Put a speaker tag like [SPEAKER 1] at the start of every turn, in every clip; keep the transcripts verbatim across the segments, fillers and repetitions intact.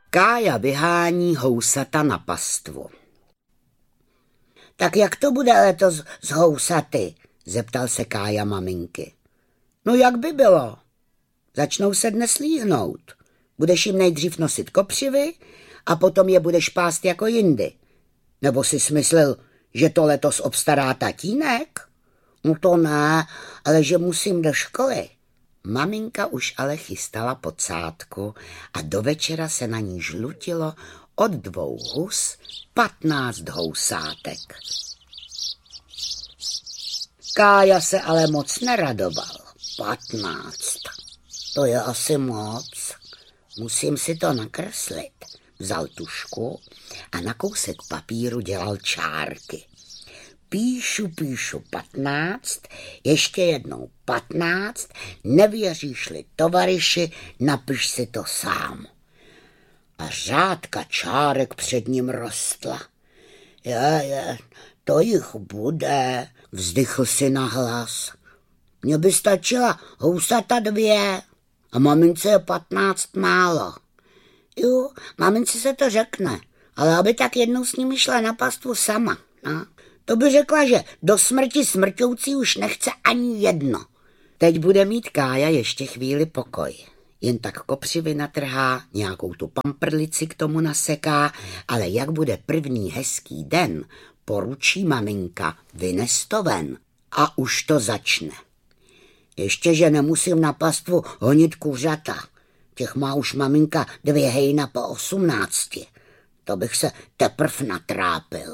[SPEAKER 1] Kája vyhání housata na pastvu. Tak jak to bude letos s housaty? Zeptal se Kája maminky. No jak by bylo? Začnou se dnes líhnout. Budeš jim nejdřív nosit kopřivy a potom je budeš pást jako jindy. Nebo jsi smyslel, že to letos obstará tatínek? No to ne, ale že musím do školy. Maminka už ale chystala podsádku a do večera se na ní žlutilo od dvou hus patnáct housátek. Kája se ale moc neradoval. Patnáct. To je asi moc. Musím si to nakreslit. Vzal tušku a na kousek papíru dělal čárky. Píšu, píšu patnáct, ještě jednou patnáct, nevěříš-li tovaryši, napiš si to sám. A řádka čárek před ním rostla. Je, je, to jich bude, vzdychl si nahlas. Mně by stačila housata dvě a mamince je patnáct málo. Jo, mamince se to řekne, ale aby tak jednou s nimi šla na pastvu sama, no. To by řekla, že do smrti smrťoucí už nechce ani jedno. Teď bude mít Kája ještě chvíli pokoj. Jen tak kopřivy natrhá, nějakou tu pamprlici k tomu naseká, ale jak bude první hezký den, poručí maminka, vynes to ven a už to začne. Ještě, že nemusím na pastvu honit kuřata. Těch má už maminka dvě hejna po osmnácti. To bych se teprv natrápil.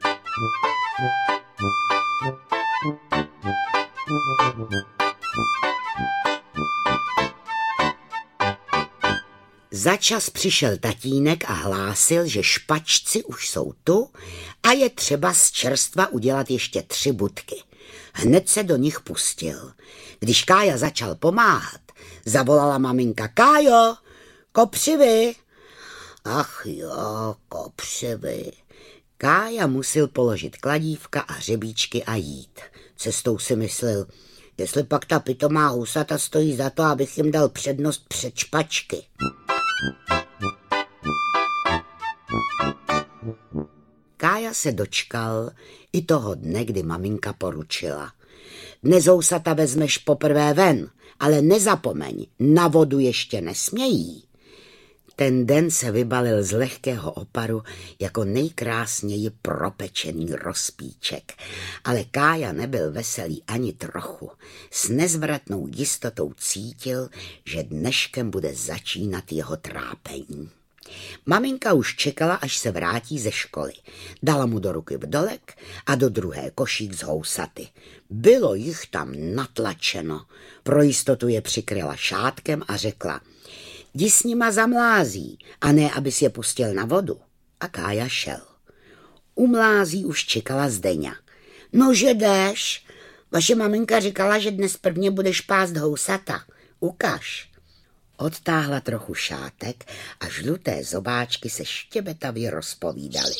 [SPEAKER 1] Začas přišel tatínek a hlásil, že špačci už jsou tu a je třeba z čerstva udělat ještě tři budky. Hned se do nich pustil. Když Kája začal pomáhat, zavolala maminka: Kájo, kopřivy! Ach jo, kopřivy. Kája musel položit kladívka a hřebíčky a jít. Cestou si myslel, jestli pak ta pitomá housata stojí za to, abych jim dal přednost před špačky. Kája se dočkal i toho dne, kdy maminka poručila: dnes housata vezmeš poprvé ven, ale nezapomeň, na vodu ještě nesmějí. Ten den se vybalil z lehkého oparu jako nejkrásněji propečený rozpíček, ale Kája nebyl veselý ani trochu. S nezvratnou jistotou cítil, že dneškem bude začínat jeho trápení. Maminka už čekala, až se vrátí ze školy. Dala mu do ruky vdolek a do druhé košík z housaty. Bylo jich tam natlačeno. Pro jistotu je přikryla šátkem a řekla: jdi s nima za mlází, a ne, abys je pustil na vodu. A Kája šel. U mlází už čekala Zdeňa. No, že jdeš? Vaše maminka říkala, že dnes prvně budeš pást housata. Ukaž. Odtáhla trochu šátek a žluté zobáčky se štěbetavě rozpovídaly.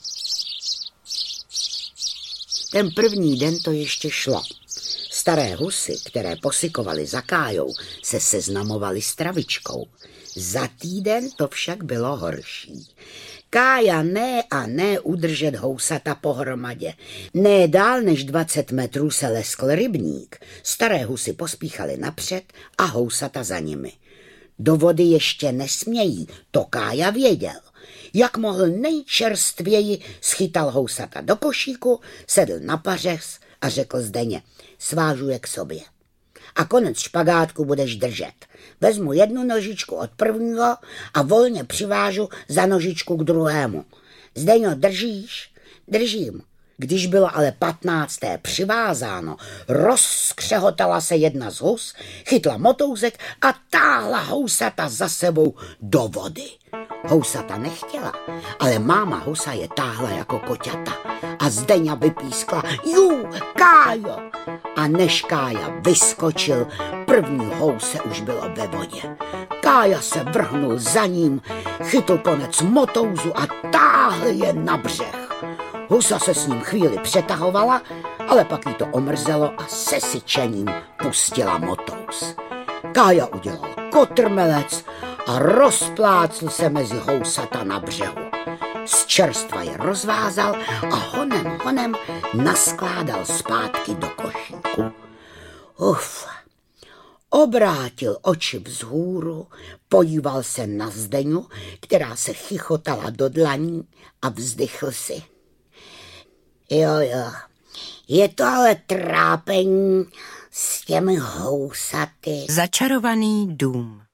[SPEAKER 1] Ten první den to ještě šlo. Staré husy, které posykovaly za Kájou, se seznamovaly s travičkou. Za týden to však bylo horší. Kája ne a ne udržet housata pohromadě. Ne dál než dvacet metrů se leskl rybník. Staré husy pospíchaly napřed a housata za nimi. Do vody ještě nesmějí, to Kája věděl. Jak mohl nejčerstvěji, schytal housata do košíku, sedl na pařez a řekl Zdeně: svážu je k sobě. A konec špagátku budeš držet. Vezmu jednu nožičku od prvního a volně přivážu za nožičku k druhému. Zdeňo, držíš? Držím. Když bylo ale patnácté přivázáno, rozkřehotala se jedna z hus, chytla motouzek a táhla housata za sebou do vody. Housata nechtěla, ale máma husa je táhla jako koťata a Zdeňa vypískla: jú, Kájo! A než Kája vyskočil, první house už bylo ve vodě. Kája se vrhnul za ním, chytl konec motouzu a táhl je na břeh. Husa se s ním chvíli přetahovala, ale pak jí to omrzelo a se syčením pustila motouz. Kája udělal kotrmelec a rozplácl se mezi housata na břehu. Z čerstva je rozvázal a honem, honem naskládal zpátky do košíku. Uf, obrátil oči vzhůru, podíval se na Zdeňu, která se chichotala do dlaní a vzdychl si. Jo, jo, je to ale trápení s těmi housaty.
[SPEAKER 2] Začarovaný dům.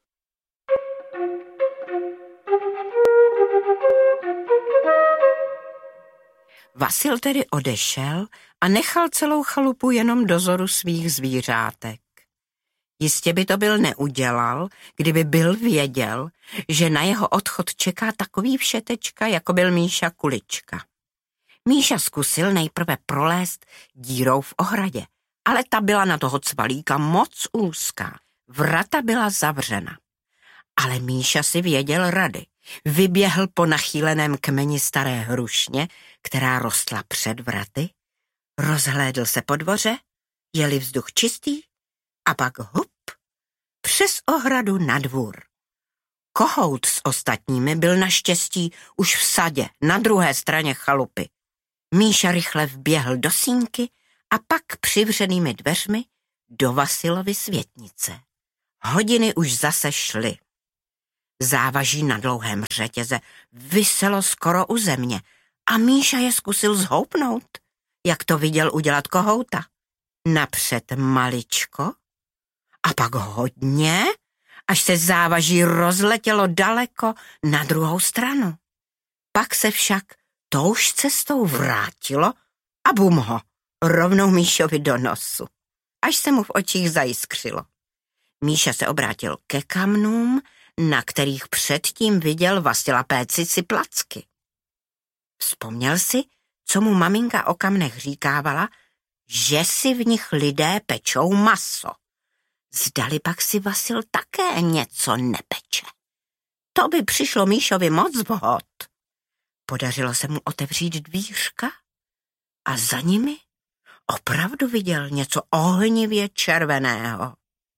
[SPEAKER 2] Vasil tedy odešel a nechal celou chalupu jenom dozoru svých zvířátek. Jistě by to byl neudělal, kdyby byl věděl, že na jeho odchod čeká takový všetečka, jako byl Míša Kulička. Míša zkusil nejprve prolézt dírou v ohradě, ale ta byla na toho cvalíka moc úzká. Vrata byla zavřena. Ale Míša si věděl rady. Vyběhl po nachýleném kmeni staré hrušně, která rostla před vraty, rozhlédl se po dvoře, je-li vzduch čistý, a pak hup, přes ohradu na dvůr. Kohout s ostatními byl naštěstí už v sadě na druhé straně chalupy. Míša rychle vběhl do sínky a pak přivřenými dveřmi do Vasilovy světnice. Hodiny už zase šly. Závaží na dlouhém řetěze viselo skoro u země a Míša je zkusil zhoupnout, jak to viděl udělat kohouta. Napřed maličko a pak hodně, až se závaží rozletělo daleko na druhou stranu. Pak se však touž cestou vrátilo a bum ho, rovnou Míšovi do nosu, až se mu v očích zajiskřilo. Míša se obrátil ke kamnům, na kterých předtím viděl Vasila péci si placky. Vzpomněl si, co mu maminka o kamnech říkávala, že si v nich lidé pečou maso. Zdali pak si Vasil také něco nepeče. To by přišlo Míšovi moc vhod. Podařilo se mu otevřít dvířka a za nimi opravdu viděl něco ohnivě červeného.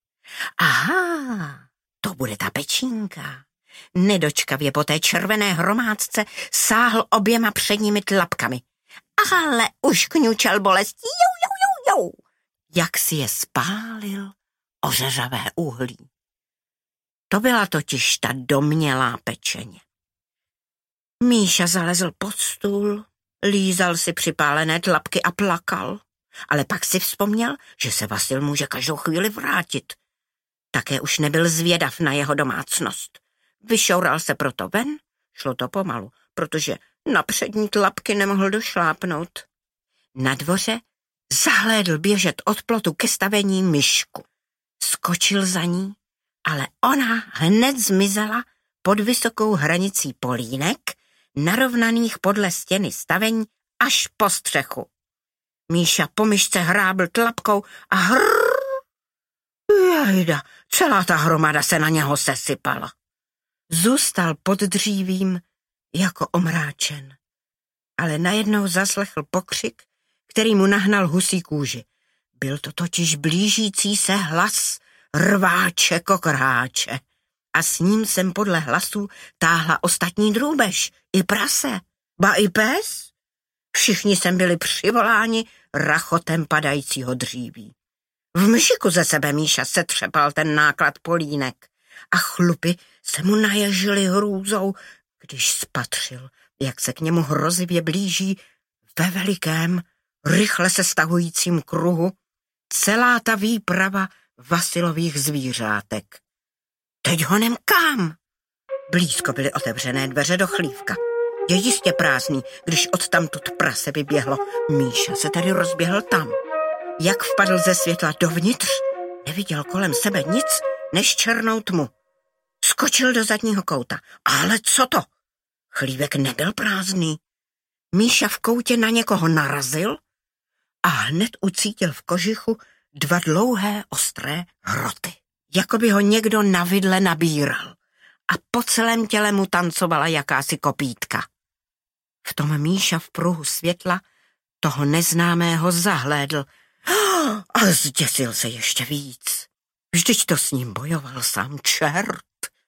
[SPEAKER 2] Aha, to bude ta pečínka. Nedočkavě po té červené hromádce sáhl oběma předními tlapkami. Ale už kňučel bolestí, jou, jou, jou, jou, jak si je spálil ořeřavé uhlí. To byla totiž ta domnělá pečeně. Míša zalezl pod stůl, lízal si připálené tlapky a plakal, ale pak si vzpomněl, že se Vasil může každou chvíli vrátit. Také už nebyl zvědav na jeho domácnost. Vyšoural se proto ven, šlo to pomalu, protože na přední tlapky nemohl došlápnout. Na dvoře zahlédl běžet od plotu ke stavení myšku. Skočil za ní, ale ona hned zmizela pod vysokou hranicí polínek, narovnaných podle stěny stavení až po střechu. Míša po myšce hrábl tlapkou a hrrrr. Jejda, celá ta hromada se na něho sesypala. Zůstal pod dřívím jako omráčen, ale najednou zaslechl pokřik, který mu nahnal husí kůži. Byl to totiž blížící se hlas rváče kokrháče a s ním sem podle hlasů táhla ostatní drůbež, i prase, ba i pes. Všichni sem byli přivoláni rachotem padajícího dříví. V mžiku ze sebe Míša setřepal ten náklad polínek a chlupy se mu naježily hrůzou, když spatřil, jak se k němu hrozivě blíží ve velikém, rychle se stahujícím kruhu celá ta výprava Vasilových zvířátek. Teď honem kam? Blízko byly otevřené dveře do chlívka. Je jistě prázdný, když odtamtud prase vyběhlo. Míša se tedy rozběhl tam. Jak vpadl ze světla dovnitř, neviděl kolem sebe nic než černou tmu. Skočil do zadního kouta. Ale co to? Chlívek nebyl prázdný. Míša v koutě na někoho narazil a hned ucítil v kožichu dva dlouhé ostré hroty. Jako by ho někdo na vidle nabíral a po celém těle mu tancovala jakási kopítka. V tom Míša v pruhu světla toho neznámého zahlédl a zděsil se ještě víc. Vždyť to s ním bojoval sám čert.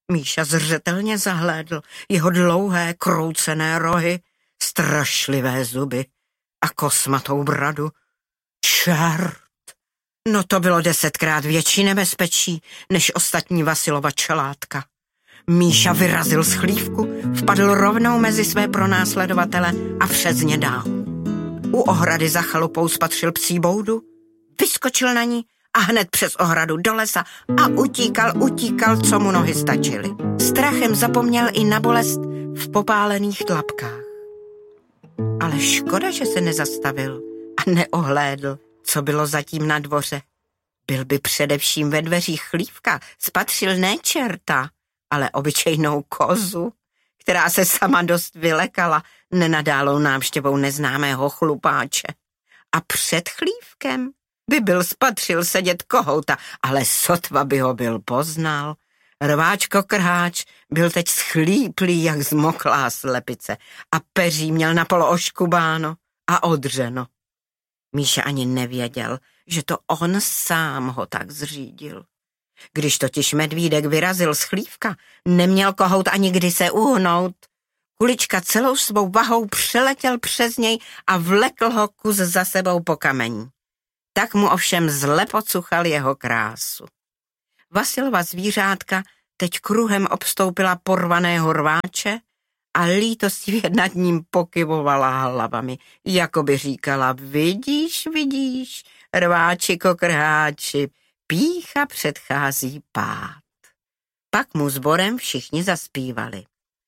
[SPEAKER 2] Míša zřetelně zahlédl jeho dlouhé kroucené rohy, strašlivé zuby a kosmatou bradu. Čert! No to bylo desetkrát větší nebezpečí než ostatní Vasilova čelátka. Míša vyrazil z chlívku, vpadl rovnou mezi své pronásledovatele a přes ně dál. U ohrady za chalupou spatřil psí boudu, vyskočil na ní a hned přes ohradu do lesa a utíkal, utíkal, co mu nohy stačily. Strachem zapomněl i na bolest v popálených tlapkách. Ale škoda, že se nezastavil a neohlédl, co bylo zatím na dvoře. Byl by především ve dveřích chlívka, spatřil ne čerta, ale obyčejnou kozu, která se sama dost vylekala nenadálou návštěvou neznámého chlupáče. A před chlívkem by byl spatřil sedět kohouta, ale sotva by ho byl poznal. Rváčko krháč byl teď schlíplý jak zmoklá slepice a peří měl napolo oškubáno a odřeno. Míša ani nevěděl, že to on sám ho tak zřídil. Když totiž medvídek vyrazil z chlívka, neměl kohout ani kdy se uhnout. Kulička celou svou vahou přeletěl přes něj a vlekl ho kus za sebou po kamení. Tak mu ovšem zle pocuchal jeho krásu. Vasilova zvířátka teď kruhem obstoupila porvaného rváče a lítostivě nad ním pokyvovala hlavami, jako by říkala: vidíš, vidíš, rváčiko krháči, pýcha předchází pád. Pak mu sborem všichni zaspívali.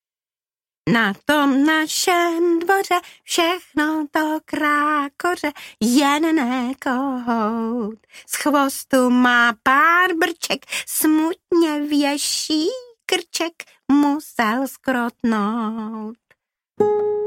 [SPEAKER 2] Na tom našem dvoře všechno to krákoře, jen ne kohout. Z chvostu má pár brček, smutně věší krček, musel skrotnout.